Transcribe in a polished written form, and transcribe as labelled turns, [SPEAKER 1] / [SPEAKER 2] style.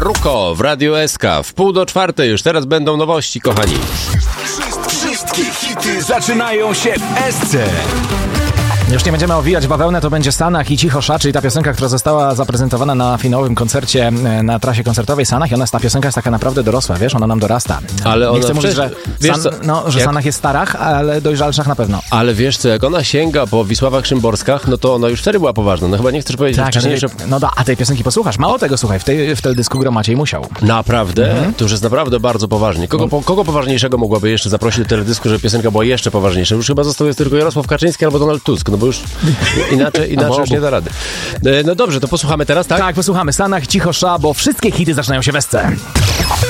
[SPEAKER 1] Ruko w Radiu SK w 3:30 już. Teraz będą nowości, kochani.
[SPEAKER 2] Wszystkie hity zaczynają się w SC.
[SPEAKER 3] Już nie będziemy owijać bawełnę, to będzie Sanach i Cicho Sza, czyli ta piosenka, która została zaprezentowana na finałowym koncercie na trasie koncertowej Sanach i ta piosenka jest taka naprawdę dorosła, wiesz, ona nam dorasta.
[SPEAKER 1] Ale
[SPEAKER 3] nie chcę mówić, że, Sanach jest starach, ale dojrzalszych na pewno.
[SPEAKER 1] Ale wiesz co, jak ona sięga po Wisławach Szymborskach, no to ona już wtedy była poważna. No chyba nie chcesz powiedzieć,
[SPEAKER 3] tak,
[SPEAKER 1] wcześniej, że...
[SPEAKER 3] a tej piosenki posłuchasz. Mało tego, słuchaj, w teledysku gra Maciej Musiał.
[SPEAKER 1] Naprawdę? To już jest naprawdę bardzo poważnie. Kogo poważniejszego mogłaby jeszcze zaprosić do teledysku, żeby piosenka była jeszcze poważniejsza? Już chyba został jest tylko Jarosław Kaczyński albo Donald Tusk, no bo już inaczej już nie da rady. No dobrze, to posłuchamy teraz, tak?
[SPEAKER 3] Tak, posłuchamy Sanach, Cicho Sza, bo wszystkie hity zaczynają się w SC.